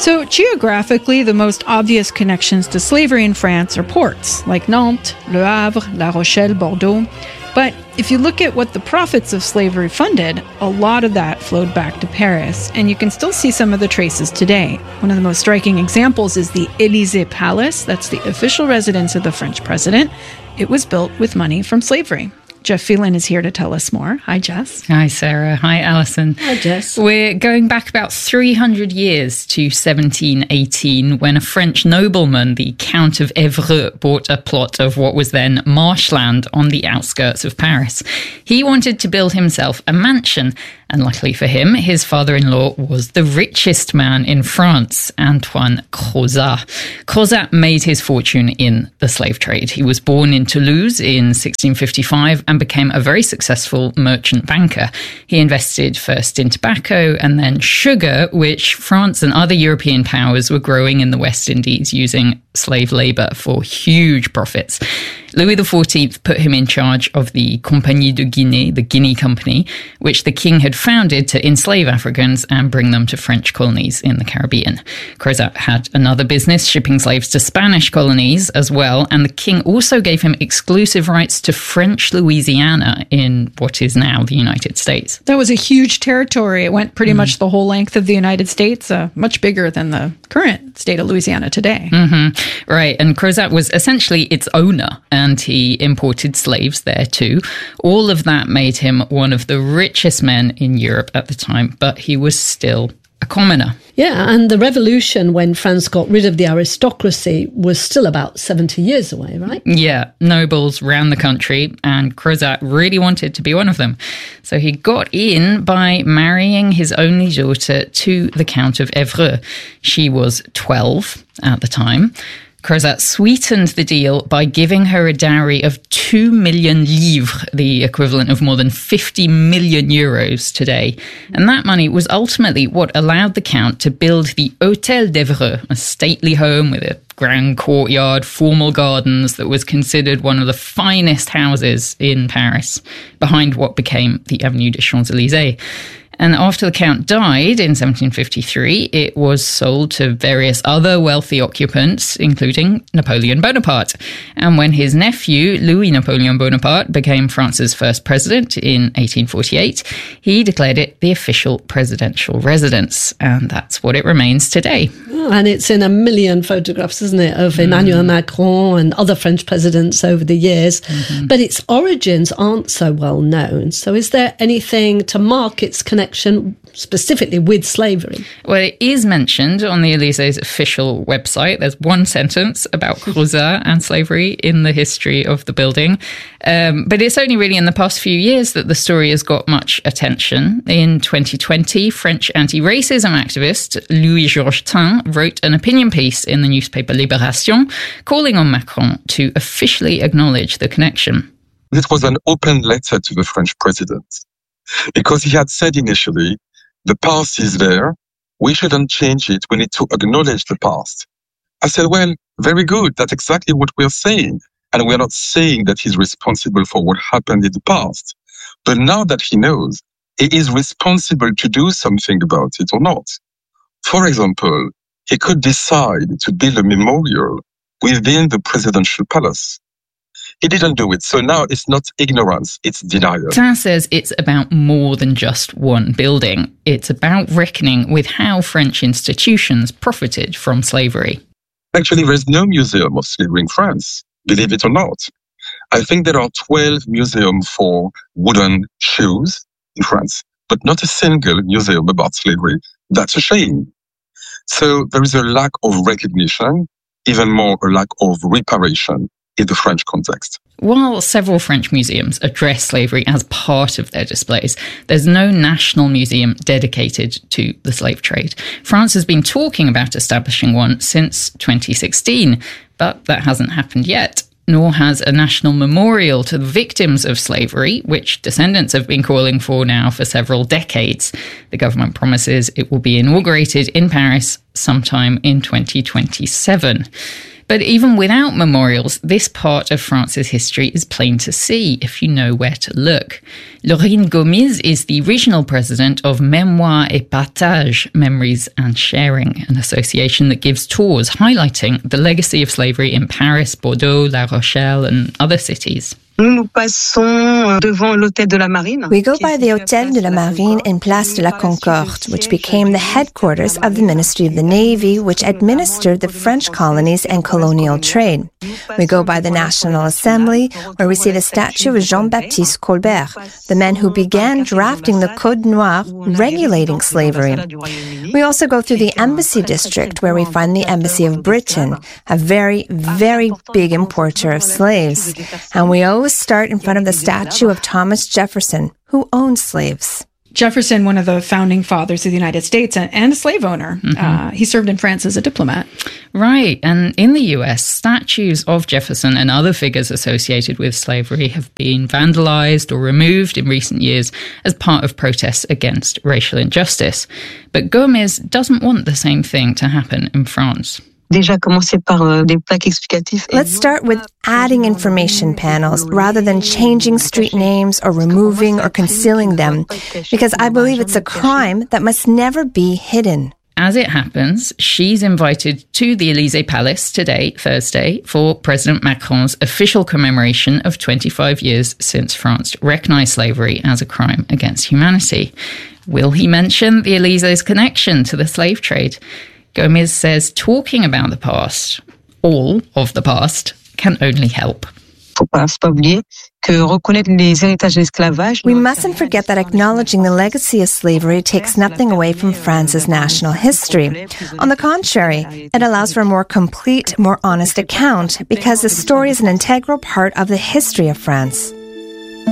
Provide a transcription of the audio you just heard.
So geographically, the most obvious connections to slavery in France are ports, like Nantes, Le Havre, La Rochelle, Bordeaux. But if you look at what the profits of slavery funded, a lot of that flowed back to Paris, and you can still see some of the traces today. One of the most striking examples is the Élysée Palace. That's the official residence of the French president. It was built with money from slavery. Jeff Phelan is here to tell us more. Hi, Jess. Hi, Sarah. Hi, Alison. Hi, Jess. We're going back about 300 years to 1718 when a French nobleman, the Count of Évreux, bought a plot of what was then marshland on the outskirts of Paris. He wanted to build himself a mansion, and luckily for him, his father-in-law was the richest man in France, Antoine Crozat. Crozat made his fortune in the slave trade. He was born in Toulouse in 1655 and became a very successful merchant banker. He invested first in tobacco and then sugar, which France and other European powers were growing in the West Indies using slave labour for huge profits. Louis XIV put him in charge of the Compagnie de Guinée, the Guinea Company, which the king had founded to enslave Africans and bring them to French colonies in the Caribbean. Crozat had another business, shipping slaves to Spanish colonies as well, and the king also gave him exclusive rights to French Louisiana in what is now the United States. That was a huge territory. It went pretty much the whole length of the United States, much bigger than the current state of Louisiana today. Right, and Crozat was essentially its owner, and he imported slaves there too. All of that made him one of the richest men in Europe at the time, but he was still a commoner. Yeah, and the revolution when France got rid of the aristocracy was still about 70 years away, right? Yeah, nobles ran the country, and Crozat really wanted to be one of them. So he got in by marrying his only daughter to the Count of Évreux. She was 12 at the time. Crozat sweetened the deal by giving her a dowry of 2 million livres, the equivalent of more than 50 million euros today. And that money was ultimately what allowed the Count to build the Hôtel d'Évreux, a stately home with a grand courtyard, formal gardens that was considered one of the finest houses in Paris, behind what became the Avenue des Champs-Élysées. And after the Count died in 1753, it was sold to various other wealthy occupants, including Napoleon Bonaparte. And when his nephew, Louis Napoleon Bonaparte, became France's first president in 1848, he declared it the official presidential residence. And that's what it remains today. Oh, and it's in a million photographs, isn't it, of Emmanuel Macron and other French presidents over the years. But its origins aren't so well known. So is there anything to mark its connection specifically with slavery? Well, it is mentioned on the Élysées official website. There's one sentence about Crozat and slavery in the history of the building. But it's only really in the past few years that the story has got much attention. In 2020, French anti-racism activist Louis-Georges Tin wrote an opinion piece in the newspaper Libération calling on Macron to officially acknowledge the connection. This was an open letter to the French president, because he had said initially, the past is there, we shouldn't change it, we need to acknowledge the past. I said, well, very good, that's exactly what we're saying. And we're not saying that he's responsible for what happened in the past. But now that he knows, he is responsible to do something about it or not. For example, he could decide to build a memorial within the presidential palace. He didn't do it. So now it's not ignorance, it's denial. Tin says it's about more than just one building. It's about reckoning with how French institutions profited from slavery. Actually, there's no museum of slavery in France, believe it or not. I think there are 12 museums for wooden shoes in France, but not a single museum about slavery. That's a shame. So there is a lack of recognition, even more a lack of reparation in the French context. While several French museums address slavery as part of their displays, there's no national museum dedicated to the slave trade. France has been talking about establishing one since 2016, but that hasn't happened yet, nor has a national memorial to the victims of slavery, which descendants have been calling for now for several decades. The government promises it will be inaugurated in Paris sometime in 2027. But even without memorials, this part of France's history is plain to see if you know where to look. Laurine Gomis is the regional president of Mémoire et Partage, Memories and Sharing, an association that gives tours highlighting the legacy of slavery in Paris, Bordeaux, La Rochelle and other cities. We go by the Hôtel de la Marine in Place de la Concorde, which became the headquarters of the Ministry of the Navy, which administered the French colonies and colonial trade. We go by the National Assembly, where we see the statue of Jean-Baptiste Colbert, the man who began drafting the Code Noir regulating slavery. We also go through the Embassy District, where we find the Embassy of Britain, a very, very big importer of slaves. And we always start in front of the statue of Thomas Jefferson, who owned slaves. Jefferson, one of the founding fathers of the United States and a slave owner. He served in France as a diplomat. Right. And in the US, statues of Jefferson and other figures associated with slavery have been vandalized or removed in recent years as part of protests against racial injustice. But Gomis doesn't want the same thing to happen in France. Let's start with adding information panels rather than changing street names or removing or concealing them, because I believe it's a crime that must never be hidden. As it happens, she's invited to the Élysée Palace today, Thursday, for President Macron's official commemoration of 25 years since France recognized slavery as a crime against humanity. Will he mention the Élysée's connection to the slave trade? Gomis says talking about the past, all of the past, can only help. We mustn't forget that acknowledging the legacy of slavery takes nothing away from France's national history. On the contrary, it allows for a more complete, more honest account, because the story is an integral part of the history of France.